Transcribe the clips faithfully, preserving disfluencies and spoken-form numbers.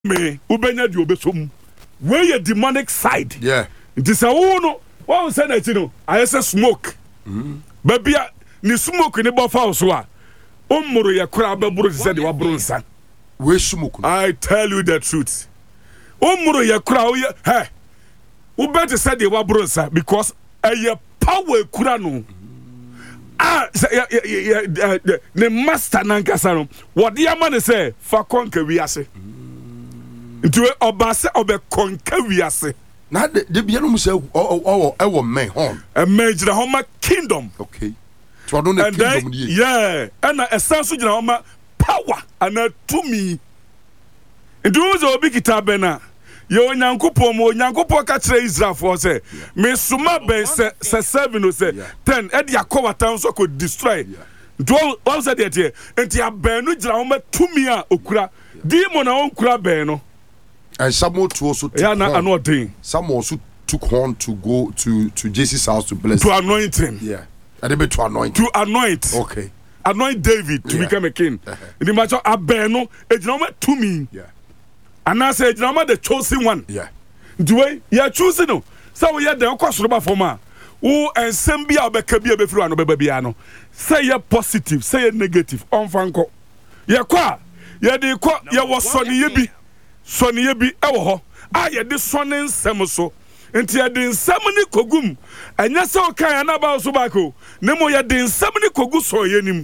me ubenya di obesom where your demonic side yeah it is a wono one say that you know I say smoke mm baby ni smoke ni bofa so a ommuru ye kura baburu say de waburu nsa we smoke I tell you the truth ommuru ye kura o ye he ubeti say de waburu nsa because eye power kura no ah the master nankasa no what the man say fa konka wiase nti oba se obe konka wiase na de bia no mu se o o e wo men home e men gina homa kingdom okay so don't the kingdom die yeah and a sense gina homa power and to me nti wo zo obi kitabe na ye onyankopon mo onyankopon ka kire Israel for say me suma ben se se seven o say ten e dia kowatan so ko destroy nti wo say dey tie nti abenu gina homa to me a okura demon na onkura ben no. And Samuel too also took yeah, no, no thing. Samuel also took horn to go to to Jesse's house to bless to anoint him. Yeah, and they to anoint to anoint. Okay, anoint David to yeah. become a king. In the matter of Abeno, it's not to me. Yeah, and I say it's not the chosen one. Yeah, the way you are choosing no. So we are the kwasroba for ma. Who and sembia obekabia befru ano bebia no. Say you positive, say you negative. On fanko. Ya kwa, ya de kwa, ya wasoni yebi. Sonny ye bi ewo ho a ye de sonne nsem so enti ye de nsem ni kogum anya se o kan na ba so bako ne mo ye de nsem ni kogu so ye nim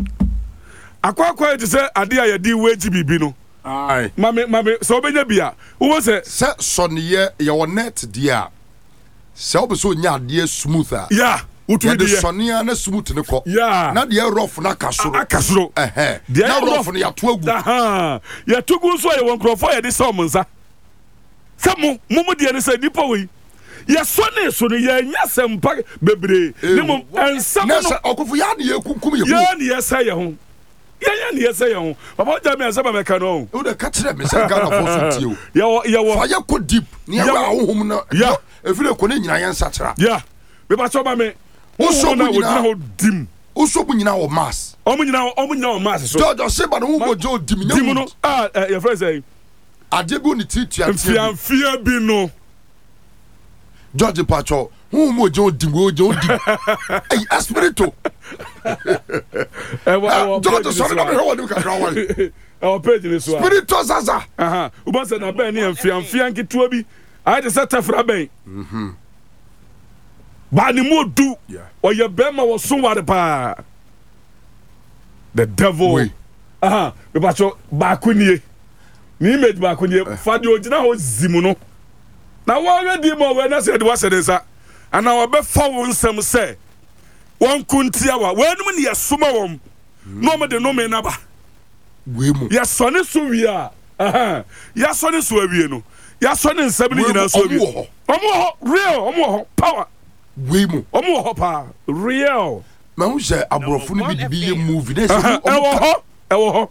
akwa akwa ye se ade a ye di weji bibi no ai mame mame so obenya bia wo se se sonne ye ye wo net dia se obo so nya ade smoother yeah utu de sonne na smooth ne ko yeah na de rough na kasoro akasoro eh eh na rough ne ya to agu aha ya tugu so ye won krofo ye de so monsa samu mumu de ne se nipa wi ya sonne so ne ya nya sempa bebre ne mo ensam no okofo ya ne ye kunkum ye ya ne ye say ye ho ya ya ne ye say ye ho baba ja me asaba me ka no o de ka kire me se Ghana for so tie o ya ya wo fa ye ko deep ne ya ahohom na efire ko ne nyina ye nsachara ya me ba so ba me Oso na wodina ho dim oso bu nyina wo mass omo nyina omo nyina wo mass so George Seba no wo jo dim nya dim no ah your friend say ade bu ni titia fia fia bi no George Pacho hu mo jo dim wo jo dim eh espirito eh George sorry na me ho dim ka kra wale our page ni so spirito zaza aha uba say na ben ni fia fia nkitua bi ai de set afra ben mhm ba ni mo du o ye bema wo so ware pa the devil aha me ba cho ba kunie ni image ba kunie fa de ogina ho zimu no na wo ready mo we na say de wase de sa ana wo be fa wo nsem say won kuntia wa wenum ne yesoma wom no me de no me na ba we mu ya sone so wi a aha ya sone so awie no ya sone nsem ni nyina so wi omo ho real omo ho power we mu omo ho pa real ma hu se abrofo no bi bi ye movie na se omo ho ewo ho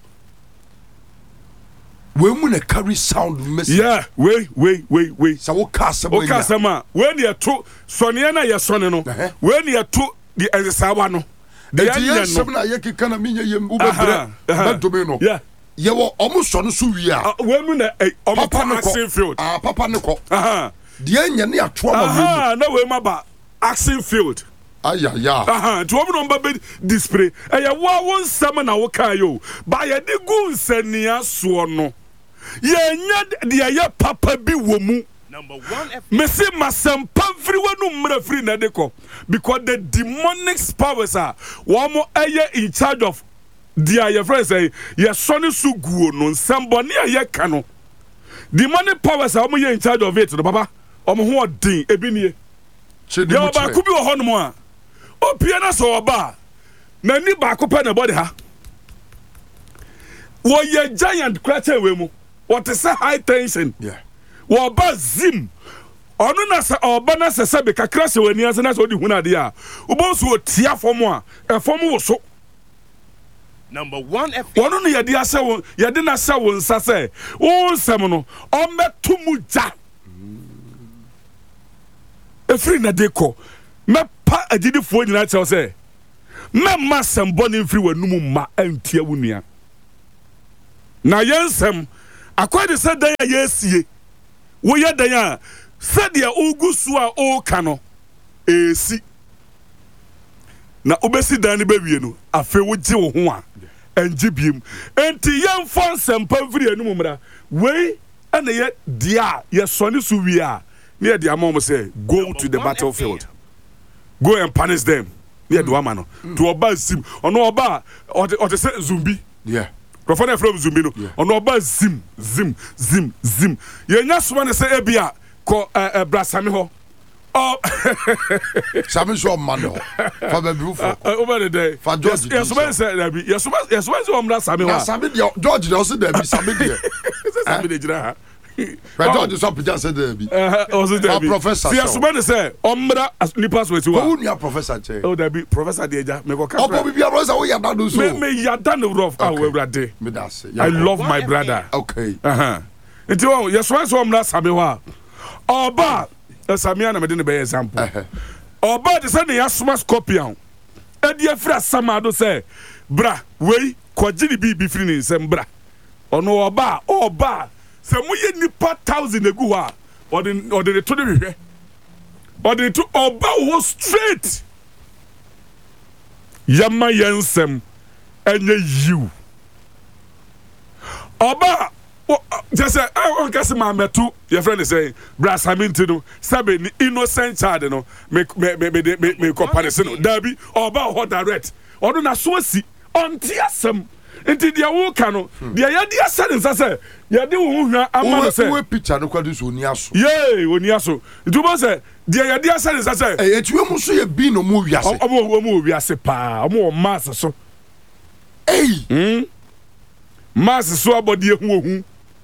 we mu na carry sound message yeah we we we we sa wo ka asem wo ka asem a we na to sone na ye sone no we na to di ensawa no de ye sem na ye kika na minya ye mbu bebre ba domi no yeah ye wo omo sone so wi a we mu na omo pa action field ah papa ne ko aha de anya ne ato ama we aha na we ma ba action field aya ya aha to omo no ba display e ye wo won sam na wo kan yo ba ye de gu nsania so no ye nya de ye papa bi wo mu number one mesi masam pamfiri wanu mra free na de ko because the demonic powers are wo mo eye in charge of dia your friends say ye soni su guo no nsambɔ ne aye ka no demonic powers are mo ye in charge of it no papa omo ho odin ebi nie ya ba ku bi wo hono mo a opia na so oba na ni ba ku pa na body ha wo ye giant crater we mu what is high tension yeah wo ba zim ono na sa oba na se se be kakra se wani ase na so di huna de a wo bo so otia fom a e fom wo so number one F ono no ye de ase wo ye de na se wo nsa se wo nsem no o metu mu ja efri na de ko me pa agidi fo nyina che se me ma sembo ne mfiri wanum ma antia wunua na yensem Akwa de said dan ya esie. Wo ye dan ya said ya ogu so a o ka no esi. Na obesi dan ne ba wie no afa wo gye wo ho a enji biem. Enti yem fon sempa mfiri anu mumra. We ana ye dia ye sone so wie a na ye dia mom say go to the battlefield. Go and punish them. Near the woman to oba sim ono oba or the say zumbi yeah profane from zumbi no ono oba zim zim zim zim ye nya so na say ebia ko brasame ho oh same so man no fa ba bi fo over the day fa George yes man say that be yes man yes man say o brasame ho same dia George dey say that be same dia same dey jira ha but George so pija say that be eh o say that be professor yes man say omra ni pass we ti wa who ni professor che oh that be professor dey ja me go ka opo bi bia professor we ya da do so me me ya da no rough ah we brade me da say I love my brother okay uh-huh nti o yes man so omra same ho a oba Samia na me de ne be example oba de say ne yasoma scorpion e de afra samado say bra wei kwagiri bi bi firi ne nsem bra ono oba oba se moye nipa thousand egu ha ode ode to de hwehwe ode to oba wo straight yama yensem enye you oba just say I guess my metu your friend is saying brass hamintino sabe ni innocent child no me me me me me me comparison dabi oba ho direct odo na so asi onti asem enti dia wo ka no dia ya dia sane say ya de wo hwa ama no say we picture no kwadu so oni aso ye oni aso nti bo say dia ya dia sane say eh etuwe mu so ye bi no mu wiase omo omo wiase pa omo mass so eh hmm mass so abodi ehu ohu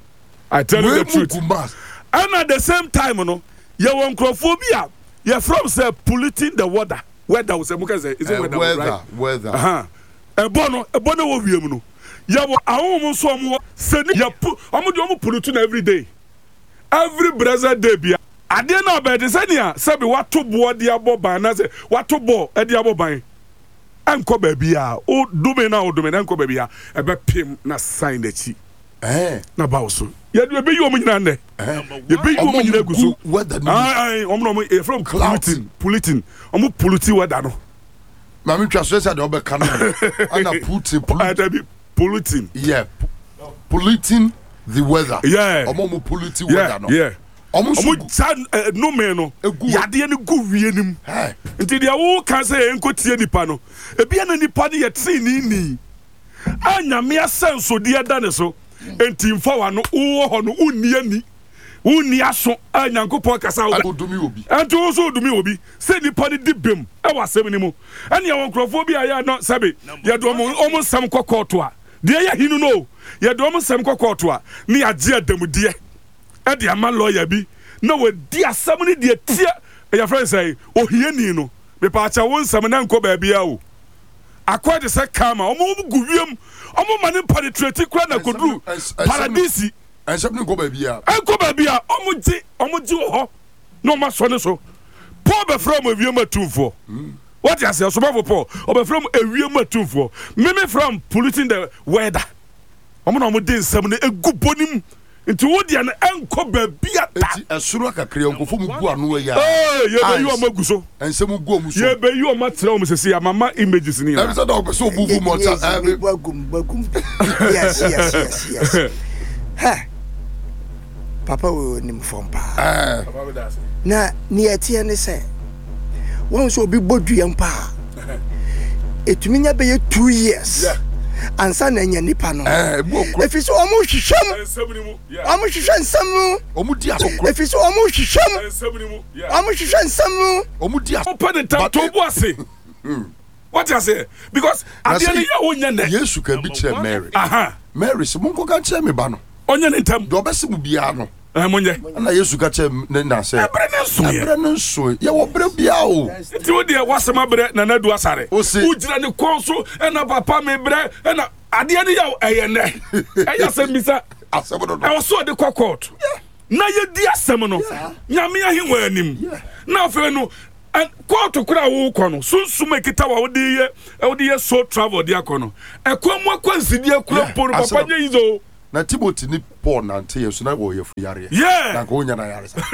I tell you the truth. And at the same time, you know, you want microphobia. You're from say polluting the water. Weather was a say is it weather, weather, weather. Uh huh. A bono, a bono wo wiem no. Ya wo ahom so mo se ni ya pu, omo de omo polluting every day. Every brother day bia. Ade na be de se nia, se be wato bo de aboban na se wato bo e de aboban. Anko ba bia, o dume na o dume na anko ba bia, e be pim na sign the chi. Eh na bawso ye do be yi omo nyina nde ye be yi omo nyina guso ai omo no e from polluting polluting omo polluting weather no ma me twa so say de obeka no ana polluting polluting yeah polluting the weather yeah omo mo polluting weather no yeah omo so no me no yade ne gu wie nim nti dia wo kan say enkotie nipa no e bia na nipa ne ye tri ni ni anya me asenso de da ne so enti mfa wa no wo ho no unni ani unni aso anyankopon kasa wo odumi obi enti wo so odumi obi se nipa ne dibem e wasem ni mu ene ya wonkrofo bi aya no sabe ye do mo omo sam kokoto a de ya hinu no ye do omo sam kokoto a ni age adamudie e de ama lawyer bi na we di asam ni de tie ya friend say ohiani no me pa acha won sam na nko ba bia o akwa de se kama omo gu wiem omo mane penetrate kwa na kodru paradisi ensem ni ko ba bia enko ba bia omo ji omo ji ho no ma so ne so Paul be from ewiem atumfo what you say so ba Paul o be from ewiem atumfo me me from polluting the weather omo na omo de nsem ne egu bonim nti wo dia na enko ba bia ta enti esuro kakre onkofo mu gu anu ya eh ye be yi o maguso ensem gu omu so ye be yi o matre o sese ya mama images ni na so dog so bubu mo ta eh bagum bagum yes yes yes yes ha papa wo nim fom pa eh papa be da se na ni etie ne se won so obi boduam pa etumi nya be two years yeah ansa na nya nipa no eh boko efiso omo hwehwem ensem ni mu yeah omo hwehwe nsem omu di asokro efiso omo hwehwem ensem ni mu yeah omo hwehwe nsem omu di asokro open the tap to boase what you say because at the end you onya ne Yesu ka bi kire Mary aha Mary se monko ka kire me ba no onya ne ntam do obese mu bia no eh monye na Yesu ka kire ne na se ebre ne so ye ebre ne so ye wo bre bia o ti wo de wasema bre na na du asare ugira ne konso na papa me bre na ade ne ya eye ne eya se misa asem no e so de kokot na ye di asem no nyame ahenwa anim na afa no koto kura wo kono sunsuma kita wa wodi ye wodi ye so travel dia kono ekwamu akwansidie kura poro papa nye yizo na Timothy ni Paul nante yesu na wo ye fu yare na ko nya na yare sa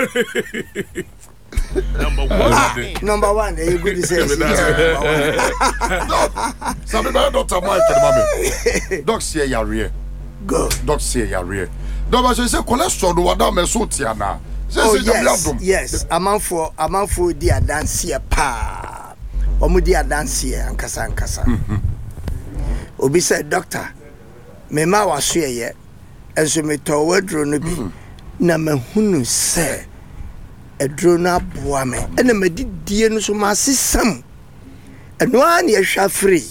number one ah, number one you good to say sabe ba doctor Mike de mame doc say yare go doc say yare do ba say cholesterol do wada me so tia na say oh, say yes yes amanfo amanfo di adanse pa omo di adanse ankasa ankasa obi say doctor me ma wa so ye enso me to wadro no bi na mahunu say edro na boa me ena madidie no so ma sesam eno an ye hwa free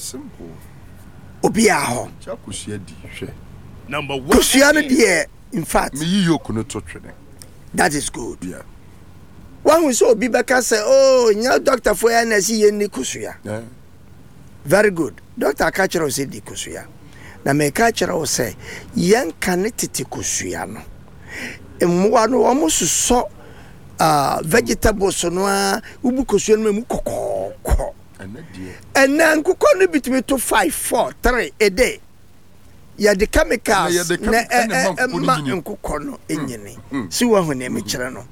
obi a ho cha kusia di hwe number one kusia no de in fact me yi yoku no to twene that is good yeah one who so obi beka say oh nya doctor for ya na si ye ni kusia yeah very good doctor ka kire o say di kusia na me ka kire o say yen kan tete kusia no emwa no o mo so Uh, vegetables no a ubu kosuo no mu kokoko ena nkukọ no bitimi to five four three a day ya the chemicals na ma nkukọ no enyini si wo ho na me kire no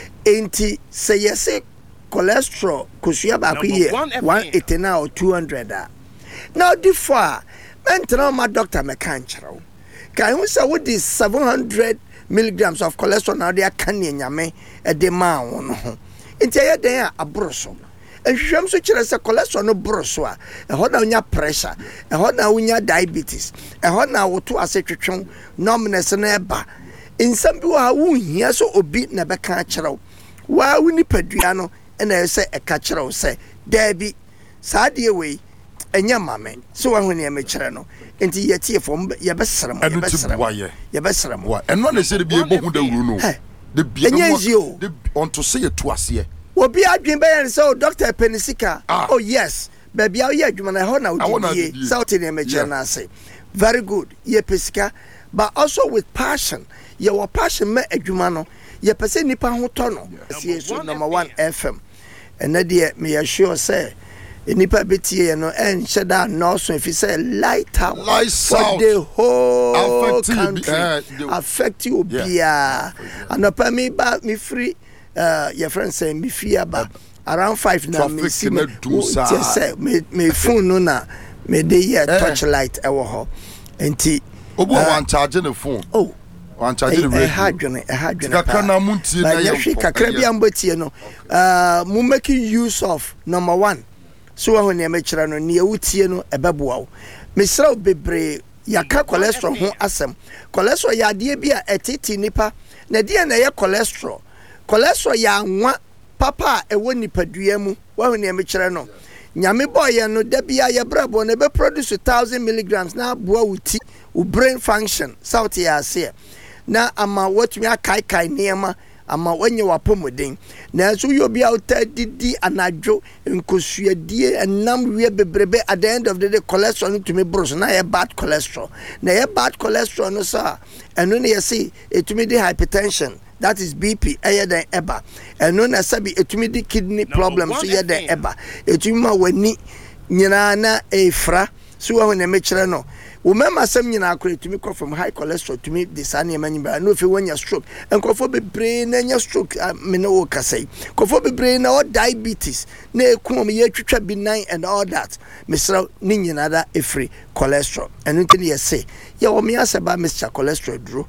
enti say yes cholesterol kosuo ba ko ye one eighty na or two hundred a now differ mentra ma doctor me kan kire wo kai hu say what is seven hundred milligrams of cholesterol now they are canny nyame e de ma won ho enti aye den a abroso ehwehwem so kire se cholesterol no broso a e ho na unya pressure e ho na unya diabetes e ho na woto asetwetwen numbness na eba insam bi wa wu hia so obi na be kan kire wa wu ni padua no e na se e ka kire se da bi saa de we enya mame so wa hu ne me kire no enti yetie fom ye besram ye besram ye besram wa eno na se de bi ebohu da wuru no de bi no de onto se ye to ase obi adwen be yan so doctor Penisika oh yes baby aw ye adwuma na ho na odie south in me kire na say very good ye pesika but also with passion ye wa passion me adwuma no ye pese nipa ho to no see so number one F M and na de me assure say nipa betie no en sheda no so if you say light out for the whole country affect you bia anopa me ba me free uh your friend say me fear ba around five na me see me say me me phone no na me dey here touch light e wo ho enti obo wan charge the phone oh wan charge the radio e hadwene e hadwene kakra na muntie na ye kakra bia mbotie no uh mu making use of number one so wa hone me kira no ne awutie no ebeboa wo mesra bebre yaka cholesterol ho asem cholesterol ya de bia etiti nipa na de na ye cholesterol cholesterol ya nwa papa ewo nipadua mu wa hone me kira no nyame boy no da bia ye brabo na be produce one thousand milligrams na boa wuti u brain function south ya ase na ama watumi akai kai niema ama wanye wapomodin na so yo bia utadidi anadwo nkosuadie enam wie bebrebe at the end of the day cholesterol to me bros na ye bad cholesterol na ye bad cholesterol no sa eno na ye say etumi de hypertension that is B P aye den eba eno na sabi etumi de kidney problems so ye den eba etumi ma wani nyina na efra so wa na me kire no wo mema sam nyina akore tumi ko from high cholesterol tumi de sane ma nyimba no fe wanya stroke enkofo bebre na nya stroke me no kasai kofo bebre na o diabetes na ekum ye twetwa benign and all that misra ni nyina da efri cholesterol enu ntini ye say ye wo me aseba Mister cholesterol duro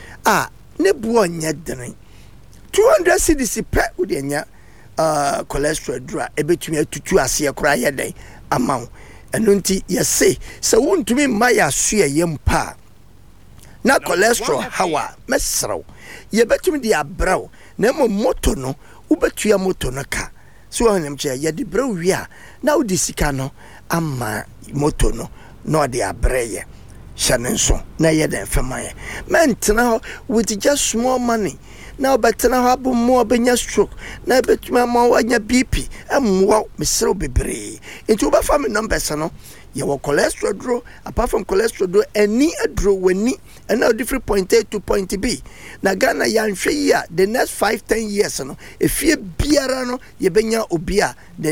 ah ne buo nya den two hundred C D C per wo de nya uh cholesterol duro ebetumi atutu ase ekora ye den amount enunti yese se wontumi ma ya so ye mpa na cholesterol hawa mesrew ye betumi di abraw na mo moto no ubetua moto no ka so wonem che ye di braw wi a na udi sika no ama moto no no di abreye shanenso na ye den femaye mentena with just small money now betena ha bu mo benya stroke na betuma ma wanya B P amwa mesrew bebre enti oba fa me numbers no ye wo cholesterol dro apart from cholesterol dro any adro wani and now different point A to point B na Ghana ya nhwe yi a the next five ten years no efie biara no ye benya obia